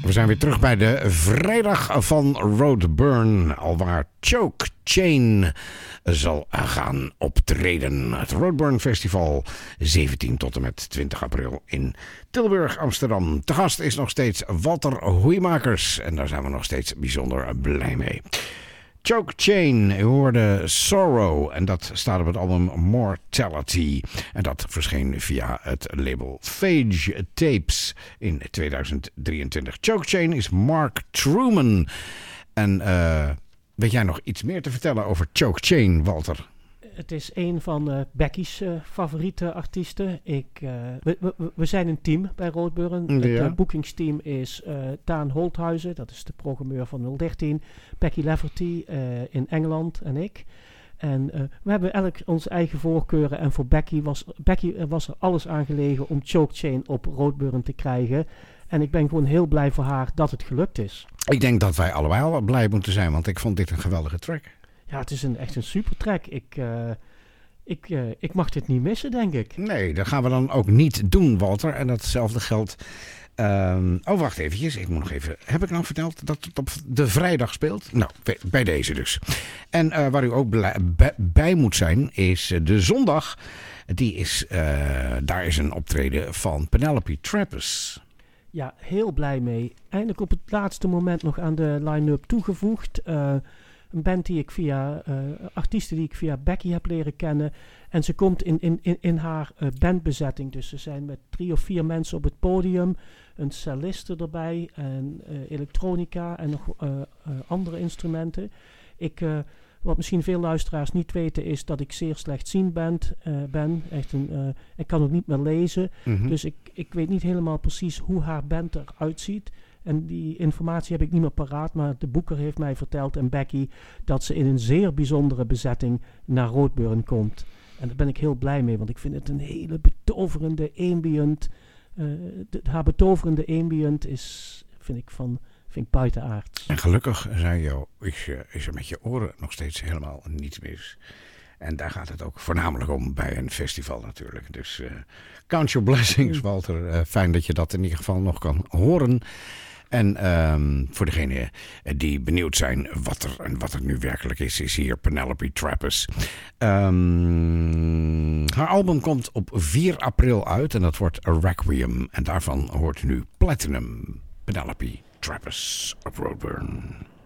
We zijn weer terug bij de vrijdag van Roadburn, alwaar Choke Chain zal gaan optreden. Het Roadburn Festival, 17 tot en met 20 april in Tilburg, Amsterdam. Te gast is nog steeds Walter Hoeimakers en daar zijn we nog steeds bijzonder blij mee. Choke Chain, u hoorde Sorrow en dat staat op het album Mortality. En dat verscheen via het label Phage Tapes in 2023. Choke Chain is Mark Truman. En weet jij nog iets meer te vertellen over Choke Chain, Walter? Het is een van Becky's favoriete artiesten. We zijn een team bij Roadburn. Ja. Het boekingsteam is Daan Holthuizen, dat is de programmeur van 013. Becky Lafferty in Engeland en ik. En we hebben elk onze eigen voorkeuren. En voor Becky was er alles aan gelegen om Choke Chain op Roadburn te krijgen. En ik ben gewoon heel blij voor haar dat het gelukt is. Ik denk dat wij allebei blij moeten zijn, want ik vond dit een geweldige track. Ja, het is echt een super track. Ik mag dit niet missen, denk ik. Nee, dat gaan we dan ook niet doen, Walter. En datzelfde geldt... wacht eventjes. Ik moet nog even... Heb ik nou verteld dat het op de vrijdag speelt? Nou, bij deze dus. En waar u ook bij moet zijn, is de zondag. Daar is een optreden van Penelope Trappers. Ja, heel blij mee. Eindelijk op het laatste moment nog aan de line-up toegevoegd. Een band die ik artiesten die ik via Becky heb leren kennen. En ze komt in haar bandbezetting. Dus ze zijn met 3 of 4 mensen op het podium. Een celliste erbij. En elektronica en nog andere instrumenten. Wat misschien veel luisteraars niet weten is dat ik zeer slechtziend ben. Ik kan ook niet meer lezen. Mm-hmm. Dus ik weet niet helemaal precies hoe haar band eruit ziet. En die informatie heb ik niet meer paraat, maar de boeker heeft mij verteld en Becky dat ze in een zeer bijzondere bezetting naar Roadburn komt. En daar ben ik heel blij mee, want ik vind het een hele betoverende ambient. Haar betoverende ambient vind ik buitenaards. En gelukkig, zei je, is er met je oren nog steeds helemaal niets mis. En daar gaat het ook voornamelijk om bij een festival natuurlijk. Dus count your blessings, Walter. Fijn dat je dat in ieder geval nog kan horen. En voor degenen die benieuwd zijn wat er nu werkelijk is hier Penelope Trappers. Haar album komt op 4 april uit en dat wordt A Requiem. En daarvan hoort u nu Platinum, Penelope Trappers op Roadburn.